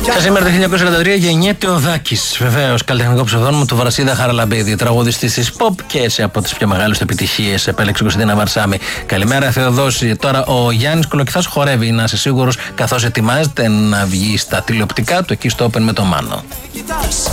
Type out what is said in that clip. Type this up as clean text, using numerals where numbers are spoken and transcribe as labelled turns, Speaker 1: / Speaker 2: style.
Speaker 1: Και σήμερα το 1943 γεννιέται ο Δάκης. Βεβαίως, καλλιτεχνικό ψευδόνυμο του Βρασίδα Χαραλαμπίδη, τραγουδιστής της pop και έτσι από τις πιο μεγάλες επιτυχίες επέλεξε η Κωνσταντίνα Βαρσάμι. Καλημέρα, Θεοδόση. Τώρα ο Γιάννης Κολοκυθάς χορεύει, να είσαι σίγουρος, καθώς ετοιμάζεται να βγει στα τηλεοπτικά του εκεί στο Open με το Μάνο.